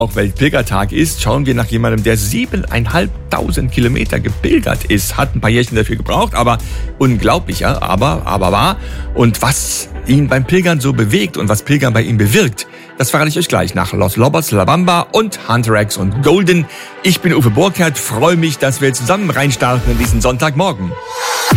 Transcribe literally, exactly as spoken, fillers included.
Auch Weltpilgertag ist, schauen wir nach jemandem, der siebeneinhalbtausend Kilometer gepilgert ist. Hat ein paar Jährchen dafür gebraucht, aber unglaublicher, aber, aber wahr. Und was ihn beim Pilgern so bewegt und was Pilgern bei ihm bewirkt, das verrate ich euch gleich nach Los Lobos, La Bamba und Hunter X und Golden. Ich bin Uwe Burkhardt, freue mich, dass wir zusammen reinstarten in diesen Sonntagmorgen.